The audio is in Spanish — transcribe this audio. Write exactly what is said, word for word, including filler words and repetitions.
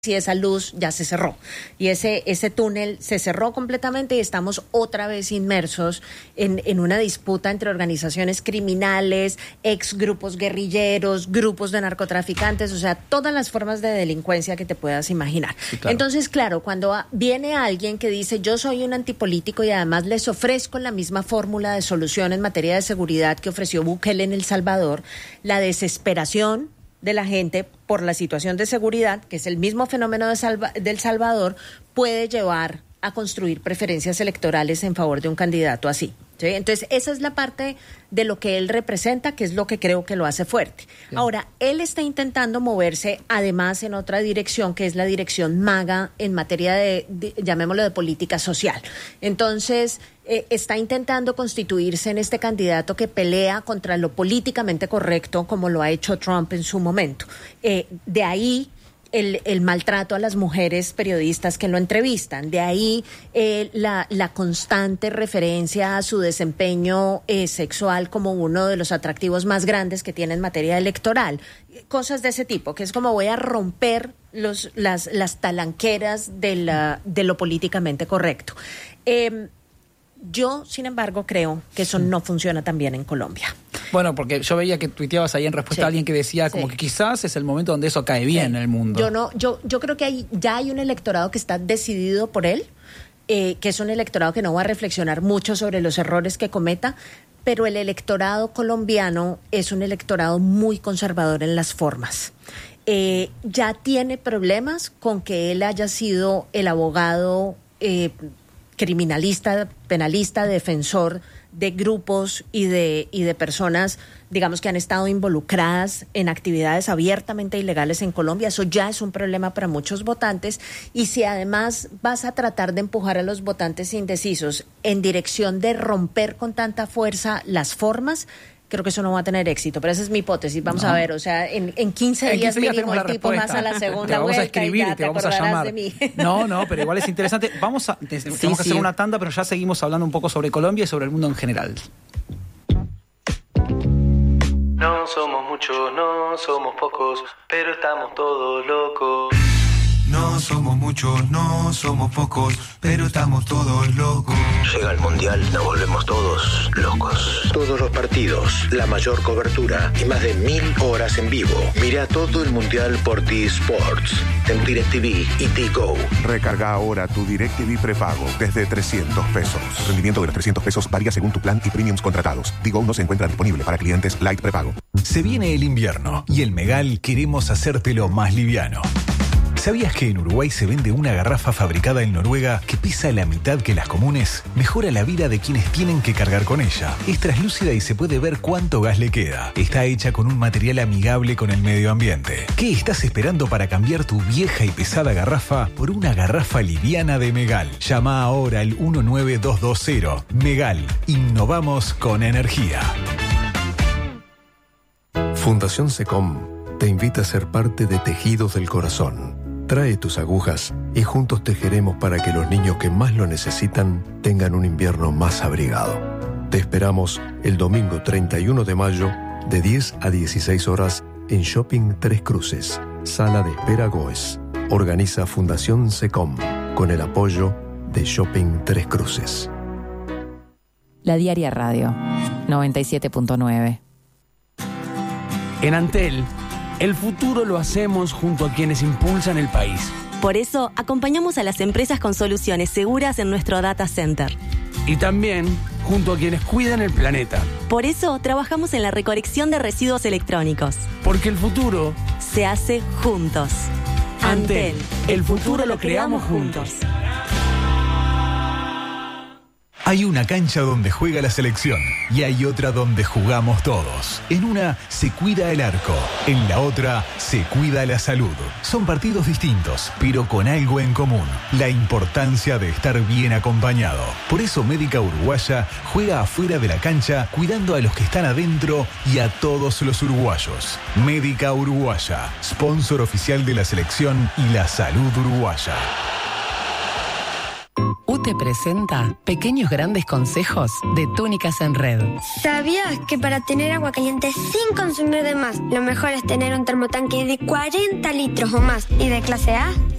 y esa luz ya se cerró. Y ese, ese túnel se cerró completamente y estamos otra vez inmersos en, en una disputa entre organizaciones criminales, ex grupos guerrilleros, grupos de narcotraficantes, o sea, todas las formas de delincuencia que te puedas imaginar. Sí, claro. Entonces, claro, cuando viene alguien que dice yo soy un antipolítico y además les ofrezco la misma fórmula de solución en materia de seguridad que ofreció Bukele en El Salvador, la desesperación de la gente por la situación de seguridad, que es el mismo fenómeno de Salva- del Salvador, puede llevar a construir preferencias electorales en favor de un candidato así, ¿sí? Entonces, esa es la parte de lo que él representa, que es lo que creo que lo hace fuerte. Sí. Ahora, él está intentando moverse, además, en otra dirección, que es la dirección MAGA en materia de, de llamémoslo, de política social. Entonces, eh, está intentando constituirse en este candidato que pelea contra lo políticamente correcto, como lo ha hecho Trump en su momento. Eh, de ahí El, el maltrato a las mujeres periodistas que lo entrevistan. De ahí eh, la, la constante referencia a su desempeño eh, sexual como uno de los atractivos más grandes que tiene en materia electoral. Cosas de ese tipo, que es como voy a romper los, las, las talanqueras de, la, de lo políticamente correcto. Eh, Yo, sin embargo, creo que eso no funciona tan bien en Colombia. Bueno, porque yo veía que tuiteabas ahí en respuesta sí, a alguien que decía sí. como que quizás es el momento donde eso cae bien sí. en el mundo. Yo no, yo, yo creo que hay, ya hay un electorado que está decidido por él, eh, que es un electorado que no va a reflexionar mucho sobre los errores que cometa, pero el electorado colombiano es un electorado muy conservador en las formas. Eh, ya tiene problemas con que él haya sido el abogado eh, criminalista, penalista, defensor de grupos y de y de personas, digamos, que han estado involucradas en actividades abiertamente ilegales en Colombia. Eso ya es un problema para muchos votantes. Y si además vas a tratar de empujar a los votantes indecisos en dirección de romper con tanta fuerza las formas, creo que eso no va a tener éxito, pero esa es mi hipótesis. Vamos no. a ver, o sea, en, en quince días mínimo el tipo más a la segunda te vamos vuelta a escribir, y ya te, te vamos a llamar. De mí. No, no, pero igual es interesante. Vamos a, te, sí, tenemos que sí. hacer una tanda, pero ya seguimos hablando un poco sobre Colombia y sobre el mundo en general. No somos muchos, no somos pocos, pero estamos todos locos. No somos muchos, no somos pocos, pero estamos todos locos. Llega el Mundial, nos volvemos todos locos. Todos los partidos, la mayor cobertura y más de mil horas en vivo. Mira todo el Mundial por T-Sports, en DirecTV y T-Go. Recarga ahora tu DirecTV prepago desde trescientos pesos. El rendimiento de los trescientos pesos varía según tu plan y premiums contratados. T-Go no se encuentra disponible para clientes Light prepago. Se viene el invierno y en Megal queremos hacértelo más liviano. ¿Sabías que en Uruguay se vende una garrafa fabricada en Noruega que pesa la mitad que las comunes? Mejora la vida de quienes tienen que cargar con ella. Es translúcida y se puede ver cuánto gas le queda. Está hecha con un material amigable con el medio ambiente. ¿Qué estás esperando para cambiar tu vieja y pesada garrafa por una garrafa liviana de Megal? Llama ahora al uno nueve dos dos cero. Megal. Innovamos con energía. Fundación SECOM te invita a ser parte de Tejidos del Corazón. Trae tus agujas y juntos tejeremos para que los niños que más lo necesitan tengan un invierno más abrigado. Te esperamos el domingo treinta y uno de mayo de diez a dieciséis horas en Shopping Tres Cruces, Sala de Espera Goes. Organiza Fundación SECOM con el apoyo de Shopping Tres Cruces. La Diaria Radio, noventa y siete punto nueve. En Antel, el futuro lo hacemos junto a quienes impulsan el país. Por eso, acompañamos a las empresas con soluciones seguras en nuestro data center. Y también junto a quienes cuidan el planeta. Por eso, trabajamos en la recolección de residuos electrónicos. Porque el futuro se hace juntos. Antel, el futuro lo creamos juntos. Hay una cancha donde juega la selección y hay otra donde jugamos todos. En una se cuida el arco, en la otra se cuida la salud. Son partidos distintos, pero con algo en común: la importancia de estar bien acompañado. Por eso Médica Uruguaya juega afuera de la cancha, cuidando a los que están adentro y a todos los uruguayos. Médica Uruguaya, sponsor oficial de la selección y la salud uruguaya. U te presenta pequeños grandes consejos de Túnicas en Red. ¿Sabías que para tener agua caliente sin consumir de más, lo mejor es tener un termotanque de cuarenta litros o más y de clase A?